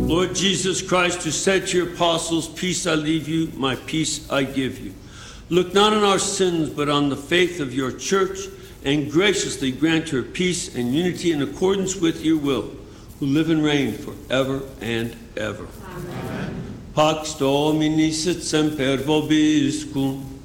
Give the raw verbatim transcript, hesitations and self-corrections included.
Lord Jesus Christ, who said to your apostles, peace I leave you, my peace I give you. Look not on our sins, but on the faith of your church, and graciously grant her peace and unity in accordance with your will, who live and reign forever and ever. Amen. Pax Domini sit semper vobiscum.